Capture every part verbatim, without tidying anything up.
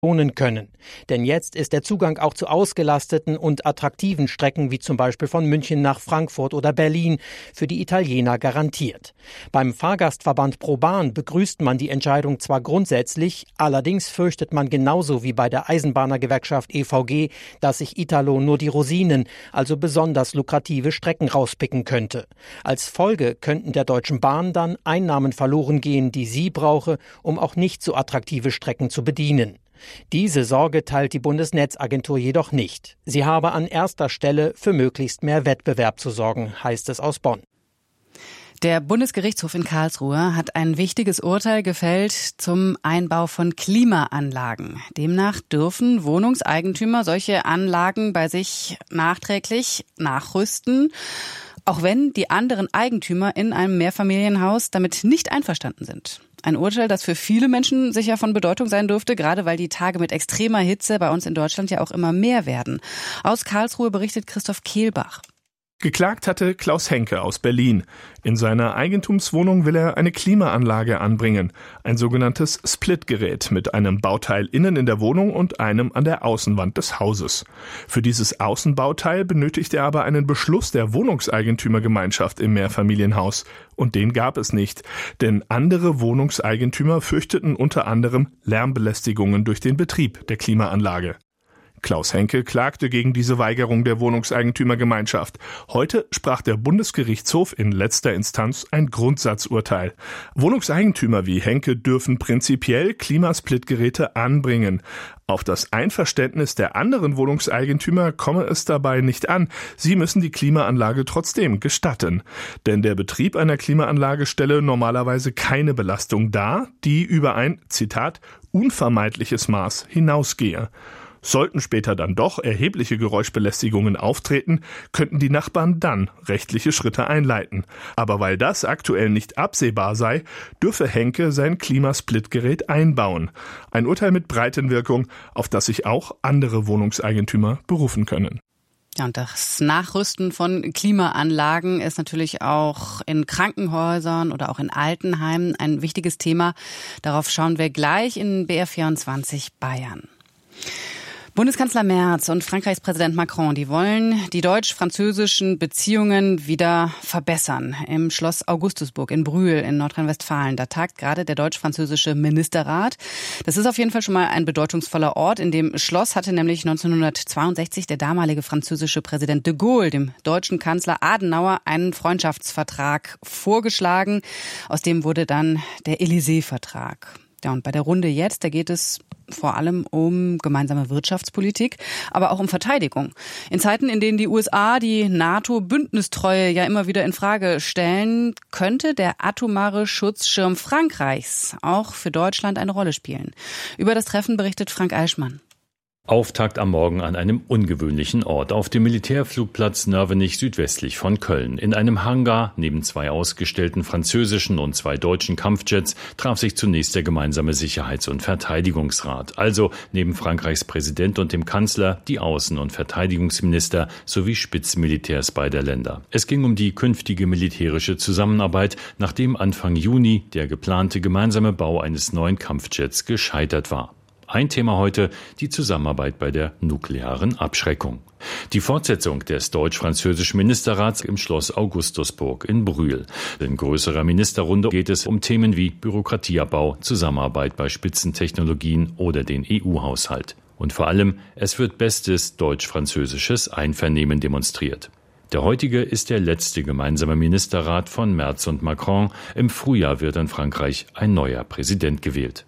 wohnen können. Denn jetzt ist der Zugang auch zu ausgelasteten und attraktiven Strecken wie zum Beispiel von München nach Frankfurt oder Berlin für die Italiener garantiert. Beim Fahrgastverband ProBahn begrüßt man die Entscheidung zwar grundsätzlich, allerdings fürchtet man genauso wie bei der Eisenbahnergewerkschaft E V G, dass sich Italo nur die Rosinen, also besonders lukrative Strecken rauspicken könnte. Als Folge könnten der Deutschen Bahn dann Einnahmen verloren gehen, die sie brauche, um auch nicht so attraktive Strecken zu bedienen. Diese Sorge teilt die Bundesnetzagentur jedoch nicht. Sie habe an erster Stelle für möglichst mehr Wettbewerb zu sorgen, heißt es aus Bonn. Der Bundesgerichtshof in Karlsruhe hat ein wichtiges Urteil gefällt zum Einbau von Klimaanlagen. Demnach dürfen Wohnungseigentümer solche Anlagen bei sich nachträglich nachrüsten, auch wenn die anderen Eigentümer in einem Mehrfamilienhaus damit nicht einverstanden sind. Ein Urteil, das für viele Menschen sicher von Bedeutung sein dürfte, gerade weil die Tage mit extremer Hitze bei uns in Deutschland ja auch immer mehr werden. Aus Karlsruhe berichtet Christoph Kehlbach. Geklagt hatte Klaus Henke aus Berlin. In seiner Eigentumswohnung will er eine Klimaanlage anbringen, ein sogenanntes Splitgerät mit einem Bauteil innen in der Wohnung und einem an der Außenwand des Hauses. Für dieses Außenbauteil benötigt er aber einen Beschluss der Wohnungseigentümergemeinschaft im Mehrfamilienhaus. Und den gab es nicht, denn andere Wohnungseigentümer fürchteten unter anderem Lärmbelästigungen durch den Betrieb der Klimaanlage. Klaus Henke klagte gegen diese Weigerung der Wohnungseigentümergemeinschaft. Heute sprach der Bundesgerichtshof in letzter Instanz ein Grundsatzurteil. Wohnungseigentümer wie Henke dürfen prinzipiell Klimasplitgeräte anbringen. Auf das Einverständnis der anderen Wohnungseigentümer komme es dabei nicht an. Sie müssen die Klimaanlage trotzdem gestatten. Denn der Betrieb einer Klimaanlage stelle normalerweise keine Belastung dar, die über ein, Zitat, unvermeidliches Maß hinausgehe. Sollten später dann doch erhebliche Geräuschbelästigungen auftreten, könnten die Nachbarn dann rechtliche Schritte einleiten. Aber weil das aktuell nicht absehbar sei, dürfe Henke sein Klimasplitgerät einbauen. Ein Urteil mit Breitenwirkung, auf das sich auch andere Wohnungseigentümer berufen können. Ja, und das Nachrüsten von Klimaanlagen ist natürlich auch in Krankenhäusern oder auch in Altenheimen ein wichtiges Thema. Darauf schauen wir gleich in B R vierundzwanzig Bayern. Bundeskanzler Merz und Frankreichs Präsident Macron, die wollen die deutsch-französischen Beziehungen wieder verbessern. Im Schloss Augustusburg in Brühl in Nordrhein-Westfalen, da tagt gerade der deutsch-französische Ministerrat. Das ist auf jeden Fall schon mal ein bedeutungsvoller Ort. In dem Schloss hatte nämlich neunzehnhundertzweiundsechzig der damalige französische Präsident de Gaulle dem deutschen Kanzler Adenauer einen Freundschaftsvertrag vorgeschlagen. Aus dem wurde dann der Élysée-Vertrag. Ja, und bei der Runde jetzt, da geht es vor allem um gemeinsame Wirtschaftspolitik, aber auch um Verteidigung. In Zeiten, in denen die U S A die NATO-Bündnistreue ja immer wieder in Frage stellen, könnte der atomare Schutzschirm Frankreichs auch für Deutschland eine Rolle spielen. Über das Treffen berichtet Frank Eichmann. Auftakt am Morgen an einem ungewöhnlichen Ort, auf dem Militärflugplatz Nörvenich südwestlich von Köln. In einem Hangar neben zwei ausgestellten französischen und zwei deutschen Kampfjets traf sich zunächst der gemeinsame Sicherheits- und Verteidigungsrat. Also neben Frankreichs Präsident und dem Kanzler die Außen- und Verteidigungsminister sowie Spitzenmilitärs beider Länder. Es ging um die künftige militärische Zusammenarbeit, nachdem Anfang Juni der geplante gemeinsame Bau eines neuen Kampfjets gescheitert war. Ein Thema heute, die Zusammenarbeit bei der nuklearen Abschreckung. Die Fortsetzung des deutsch-französischen Ministerrats im Schloss Augustusburg in Brühl. In größerer Ministerrunde geht es um Themen wie Bürokratieabbau, Zusammenarbeit bei Spitzentechnologien oder den E U-Haushalt. Und vor allem, es wird bestes deutsch-französisches Einvernehmen demonstriert. Der heutige ist der letzte gemeinsame Ministerrat von Merz und Macron. Im Frühjahr wird in Frankreich ein neuer Präsident gewählt.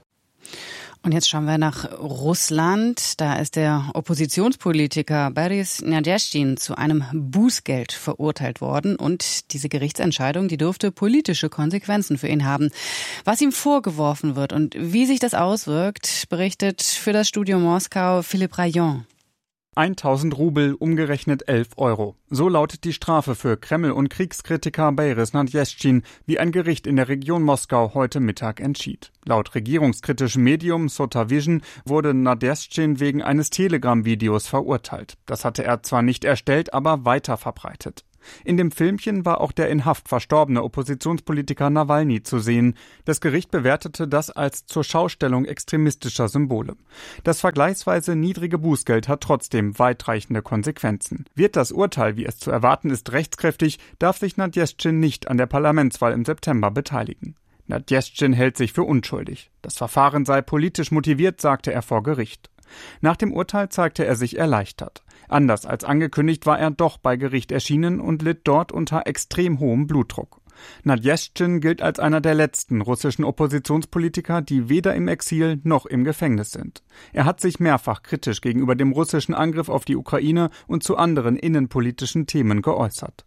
Und jetzt schauen wir nach Russland. Da ist der Oppositionspolitiker Boris Nadezhdin zu einem Bußgeld verurteilt worden. Und diese Gerichtsentscheidung, die dürfte politische Konsequenzen für ihn haben. Was ihm vorgeworfen wird und wie sich das auswirkt, berichtet für das Studio Moskau Philipp Rayon. tausend Rubel, umgerechnet elf Euro. So lautet die Strafe für Kreml- und Kriegskritiker Boris Nadezhdin, wie ein Gericht in der Region Moskau heute Mittag entschied. Laut regierungskritischem Medium Sota Vision wurde Nadezhdin wegen eines Telegram-Videos verurteilt. Das hatte er zwar nicht erstellt, aber weiter verbreitet. In dem Filmchen war auch der in Haft verstorbene Oppositionspolitiker Nawalny zu sehen. Das Gericht bewertete das als zur Schaustellung extremistischer Symbole. Das vergleichsweise niedrige Bußgeld hat trotzdem weitreichende Konsequenzen. Wird das Urteil, wie es zu erwarten ist, rechtskräftig, darf sich Nadjeschtschin nicht an der Parlamentswahl im September beteiligen. Nadjeschtschin hält sich für unschuldig. Das Verfahren sei politisch motiviert, sagte er vor Gericht. Nach dem Urteil zeigte er sich erleichtert. Anders als angekündigt war er doch bei Gericht erschienen und litt dort unter extrem hohem Blutdruck. Nadjeschtschin gilt als einer der letzten russischen Oppositionspolitiker, die weder im Exil noch im Gefängnis sind. Er hat sich mehrfach kritisch gegenüber dem russischen Angriff auf die Ukraine und zu anderen innenpolitischen Themen geäußert.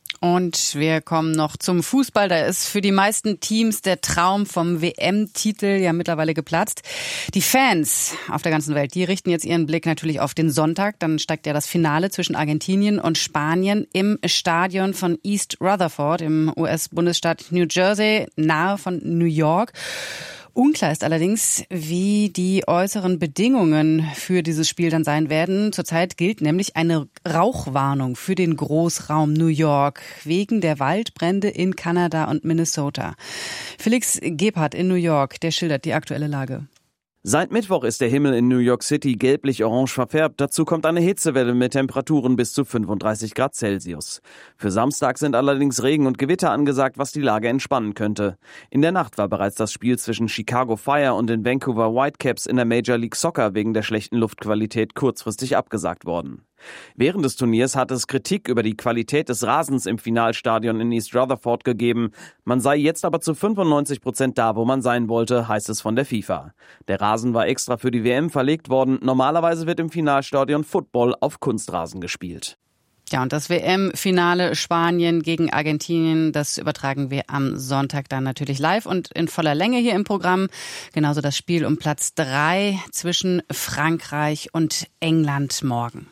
Und wir kommen noch zum Fußball. Da ist für die meisten Teams der Traum vom W M-Titel ja mittlerweile geplatzt. Die Fans auf der ganzen Welt, die richten jetzt ihren Blick natürlich auf den Sonntag. Dann steigt ja das Finale zwischen Argentinien und Spanien im Stadion von East Rutherford im U S-Bundesstaat New Jersey, nahe von New York. Unklar ist allerdings, wie die äußeren Bedingungen für dieses Spiel dann sein werden. Zurzeit gilt nämlich eine Rauchwarnung für den Großraum New York wegen der Waldbrände in Kanada und Minnesota. Felix Gebhardt in New York, der schildert die aktuelle Lage. Seit Mittwoch ist der Himmel in New York City gelblich-orange verfärbt. Dazu kommt eine Hitzewelle mit Temperaturen bis zu fünfunddreißig Grad Celsius. Für Samstag sind allerdings Regen und Gewitter angesagt, was die Lage entspannen könnte. In der Nacht war bereits das Spiel zwischen Chicago Fire und den Vancouver Whitecaps in der Major League Soccer wegen der schlechten Luftqualität kurzfristig abgesagt worden. Während des Turniers hat es Kritik über die Qualität des Rasens im Finalstadion in East Rutherford gegeben. Man sei jetzt aber zu fünfundneunzig Prozent da, wo man sein wollte, heißt es von der FIFA. Der Rasen war extra für die W M verlegt worden. Normalerweise wird im Finalstadion Football auf Kunstrasen gespielt. Ja, und das W M-Finale Spanien gegen Argentinien, das übertragen wir am Sonntag dann natürlich live und in voller Länge hier im Programm. Genauso das Spiel um Platz drei zwischen Frankreich und England morgen.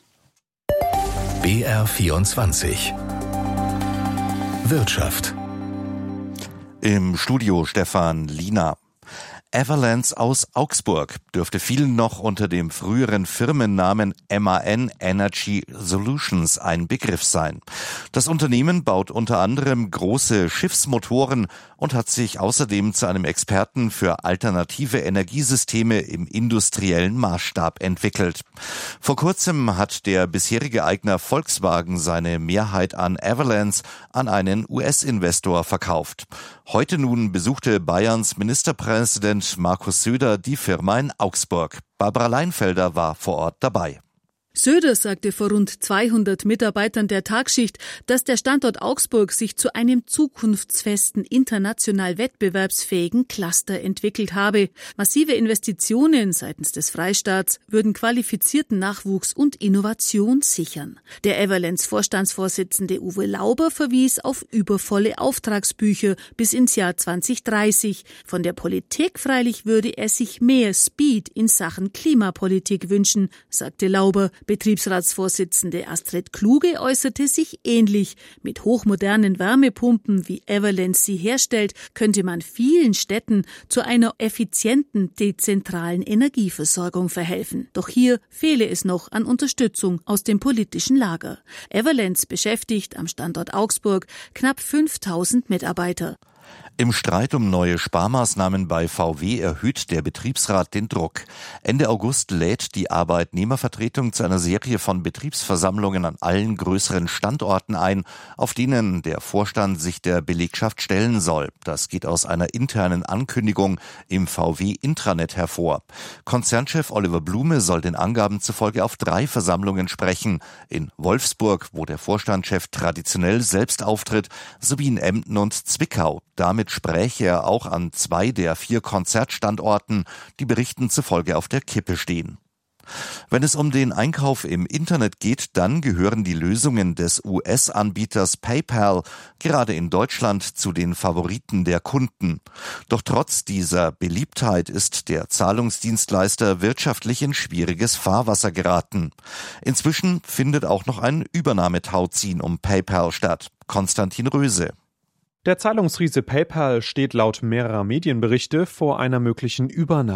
B R vierundzwanzig Wirtschaft. Im Studio Stefan Liener. Everlands aus Augsburg dürfte vielen noch unter dem früheren Firmennamen M A N Energy Solutions ein Begriff sein. Das Unternehmen baut unter anderem große Schiffsmotoren und hat sich außerdem zu einem Experten für alternative Energiesysteme im industriellen Maßstab entwickelt. Vor kurzem hat der bisherige Eigner Volkswagen seine Mehrheit an Everlands an einen U S-Investor verkauft. Heute nun besuchte Bayerns Ministerpräsident Markus Söder die Firma in Augsburg. Barbara Leinfelder war vor Ort dabei. Söder sagte vor rund zweihundert Mitarbeitern der Tagschicht, dass der Standort Augsburg sich zu einem zukunftsfesten, international wettbewerbsfähigen Cluster entwickelt habe. Massive Investitionen seitens des Freistaats würden qualifizierten Nachwuchs und Innovation sichern. Der Everlands Vorstandsvorsitzende Uwe Lauber verwies auf übervolle Auftragsbücher bis ins Jahr zwanzig dreißig. Von der Politik freilich würde er sich mehr Speed in Sachen Klimapolitik wünschen, sagte Lauber. Betriebsratsvorsitzende Astrid Kluge äußerte sich ähnlich. Mit hochmodernen Wärmepumpen, wie Everlands sie herstellt, könnte man vielen Städten zu einer effizienten, dezentralen Energieversorgung verhelfen. Doch hier fehle es noch an Unterstützung aus dem politischen Lager. Everlands beschäftigt am Standort Augsburg knapp fünftausend Mitarbeiter. Im Streit um neue Sparmaßnahmen bei V W erhöht der Betriebsrat den Druck. Ende August lädt die Arbeitnehmervertretung zu einer Serie von Betriebsversammlungen an allen größeren Standorten ein, auf denen der Vorstand sich der Belegschaft stellen soll. Das geht aus einer internen Ankündigung im V W-Intranet hervor. Konzernchef Oliver Blume soll den Angaben zufolge auf drei Versammlungen sprechen. In Wolfsburg, wo der Vorstandschef traditionell selbst auftritt, sowie in Emden und Zwickau. Damit spräche er auch an zwei der vier Konzertstandorten, die Berichten zufolge auf der Kippe stehen. Wenn es um den Einkauf im Internet geht, dann gehören die Lösungen des U S-Anbieters PayPal gerade in Deutschland zu den Favoriten der Kunden. Doch trotz dieser Beliebtheit ist der Zahlungsdienstleister wirtschaftlich in schwieriges Fahrwasser geraten. Inzwischen findet auch noch ein Übernahmetauziehen um PayPal statt. Konstantin Röse. Der Zahlungsriese PayPal steht laut mehrerer Medienberichte vor einer möglichen Übernahme.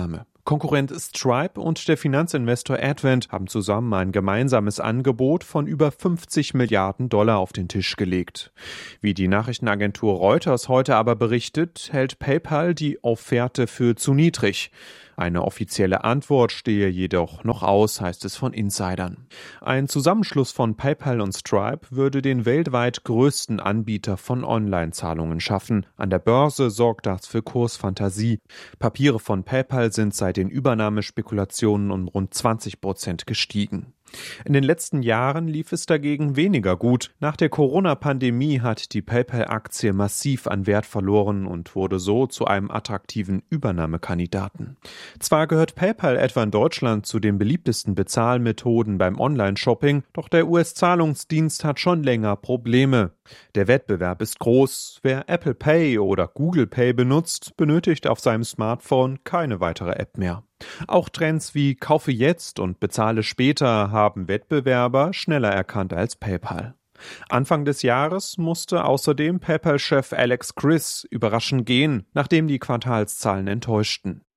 Konkurrent Stripe und der Finanzinvestor Advent haben zusammen ein gemeinsames Angebot von über fünfzig Milliarden Dollar auf den Tisch gelegt. Wie die Nachrichtenagentur Reuters heute aber berichtet, hält PayPal die Offerte für zu niedrig. Eine offizielle Antwort stehe jedoch noch aus, heißt es von Insidern. Ein Zusammenschluss von PayPal und Stripe würde den weltweit größten Anbieter von Online-Zahlungen schaffen. An der Börse sorgt das für Kursfantasie. Papiere von PayPal sind seit den Übernahmespekulationen um rund zwanzig Prozent gestiegen. In den letzten Jahren lief es dagegen weniger gut. Nach der Corona-Pandemie hat die PayPal-Aktie massiv an Wert verloren und wurde so zu einem attraktiven Übernahmekandidaten. Zwar gehört PayPal etwa in Deutschland zu den beliebtesten Bezahlmethoden beim Online-Shopping, doch der U S-Zahlungsdienst hat schon länger Probleme. Der Wettbewerb ist groß. Wer Apple Pay oder Google Pay benutzt, benötigt auf seinem Smartphone keine weitere App mehr. Auch Trends wie Kaufe jetzt und bezahle später haben Wettbewerber schneller erkannt als PayPal. Anfang des Jahres musste außerdem PayPal-Chef Alex Chriss überraschend gehen, nachdem die Quartalszahlen enttäuschten.